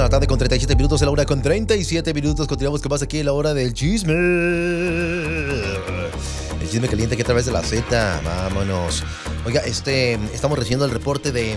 de la tarde con 37 minutos, en la hora con 37 minutos. Continuamos con más aquí en la hora del chisme. El chisme caliente aquí a través de la Z. Vámonos. Oiga, estamos recibiendo el reporte del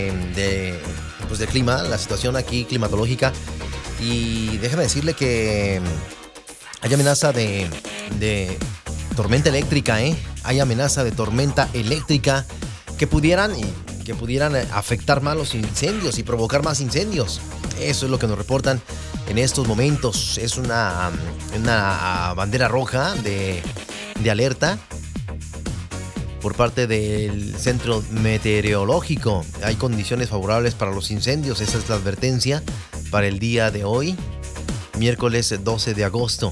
clima, la situación aquí climatológica. Y déjame decirle que hay amenaza de tormenta eléctrica, ¿eh? Hay amenaza de tormenta eléctrica que pudieran afectar más los incendios y provocar más incendios. Eso es lo que nos reportan en estos momentos. Es una bandera roja de alerta por parte del centro meteorológico. Hay condiciones favorables para los incendios. Esa es la advertencia para el día de hoy, miércoles 12 de agosto.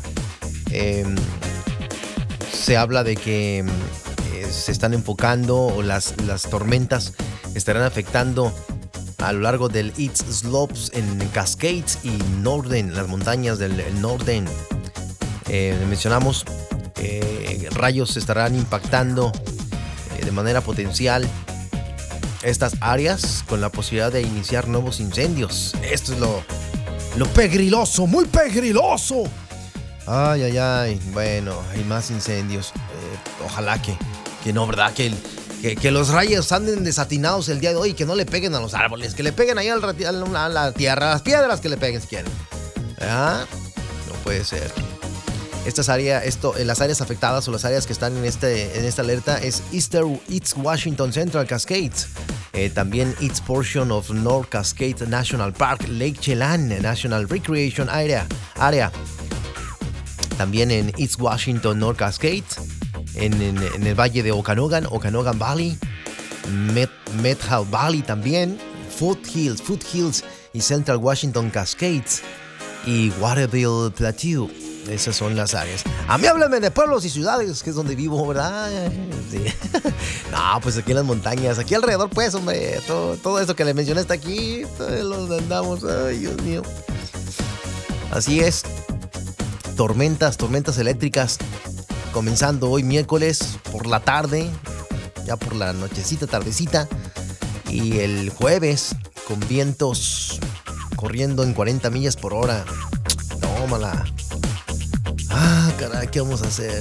Se habla de que se están enfocando, o las tormentas estarán afectando a lo largo del East Slopes en Cascades y Norden, las montañas del Norden. Mencionamos rayos estarán impactando de manera potencial estas áreas con la posibilidad de iniciar nuevos incendios. Esto es lo pegriloso, muy pegriloso. Ay. Bueno, hay más incendios. Ojalá que no, ¿verdad? Que los rayos anden desatinados el día de hoy y que no le peguen a los árboles, que le peguen ahí a la tierra, a las piedras, que le peguen si quieren. No puede ser. Las áreas afectadas o las áreas que están en esta alerta es East Washington Central Cascades, también East Portion of North Cascades National Park, Lake Chelan National Recreation Area, también en East Washington North Cascades, en el valle de Okanogan Valley, Metcalf Valley también, Foothills y Central Washington Cascades y Waterville Plateau. Esas son las áreas. A mí háblame de pueblos y ciudades, que es donde vivo, ¿verdad? Sí. No, pues aquí en las montañas, aquí alrededor, pues, hombre, todo eso que le mencioné está aquí, los andamos, ay, Dios mío. Así es. Tormentas eléctricas comenzando hoy miércoles por la tarde, ya por la nochecita, tardecita, y el jueves con vientos corriendo en 40 millas por hora. Tómala. Caray, ¿qué vamos a hacer?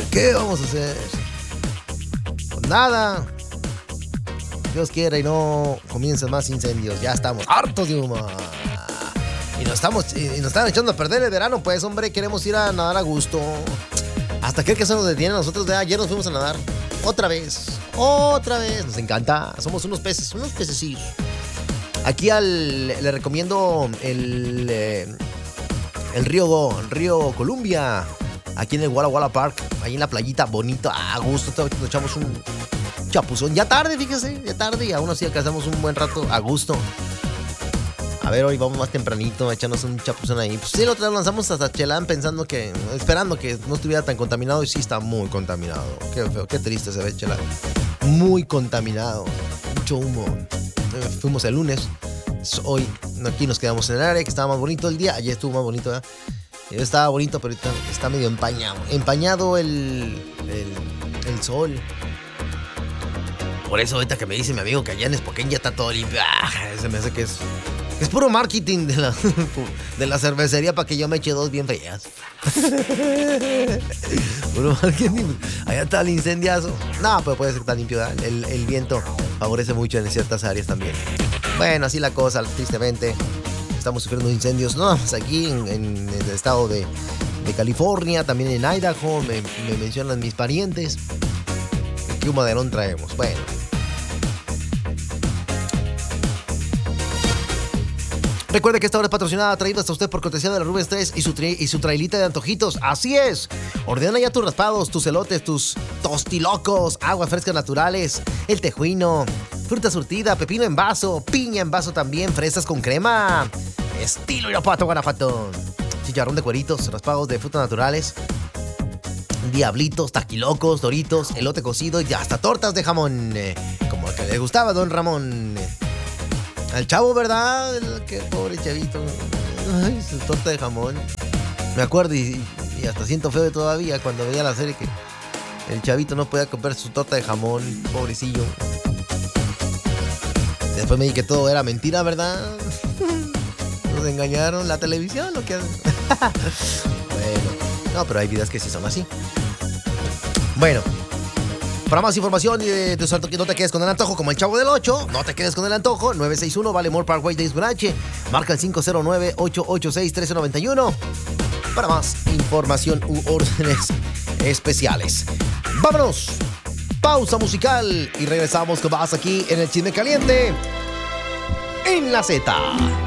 Pues nada. Dios quiera y no comiencen más incendios. Ya estamos hartos de humo. Y nos están echando a perder el verano, pues, hombre. Queremos ir a nadar a gusto. Hasta que se nos detiene a nosotros. Ayer nos fuimos a nadar. Otra vez. Nos encanta. Somos unos pececillos. Aquí le recomiendo el río Columbia. Aquí en el Walla Walla Park. Ahí en la playita, bonito. A gusto. Nos echamos un chapuzón. Ya tarde, fíjese. Y aún así alcanzamos un buen rato a gusto. A ver, hoy vamos más tempranito a echarnos un chapuzón ahí. Pues sí, lo lanzamos hasta Chelán esperando que no estuviera tan contaminado. Y sí está muy contaminado. Qué feo, qué triste se ve Chelán. Muy contaminado. Mucho humo. Fuimos el lunes. Hoy aquí nos quedamos en el área, que estaba más bonito el día. Ayer estuvo más bonito, ¿verdad? Estaba bonito, pero está medio empañado. Empañado el sol. Por eso ahorita que me dice mi amigo que allá en Spokane ya está todo limpio. Se me hace que es puro marketing de la cervecería para que yo me eche dos bien feas. Puro marketing. Allá está el incendiazo. No, pero puede ser tan limpio, ¿verdad? El viento favorece mucho en ciertas áreas también. Bueno, así la cosa, tristemente. Estamos sufriendo incendios, no nada más aquí en el estado de California, también en Idaho, me mencionan mis parientes. ¿Qué humaderón traemos? Bueno. Recuerde que esta hora es patrocinada, traída hasta usted por cortesía de la Rubens 3 y su trailita de antojitos. Así es. Ordena ya tus raspados, tus elotes, tus tostilocos, aguas frescas naturales, el tejuino, fruta surtida, pepino en vaso, piña en vaso también, fresas con crema. Estilo Irapuato, Guanajuato. Chicharrón de cueritos, raspados de frutas naturales, diablitos, taquilocos, doritos, elote cocido y hasta tortas de jamón. Como el que le gustaba a don Ramón. Al chavo, ¿verdad? Qué pobre chavito. Ay, su torta de jamón. Me acuerdo y hasta siento feo todavía cuando veía la serie que el chavito no podía comprar su torta de jamón. Pobrecillo. Después me di que todo era mentira, ¿verdad? Nos engañaron la televisión, lo que hacen. Bueno, no, pero hay vidas que sí son así. Bueno, para más información y no te quedes con el antojo como el Chavo del 8, no te quedes con el antojo, 961 Valemore Parkway de Isbrache, marca el 509-886-1391 para más información u órdenes especiales. ¡Vámonos! Pausa musical y regresamos con más aquí en el Chisme Caliente en la Z.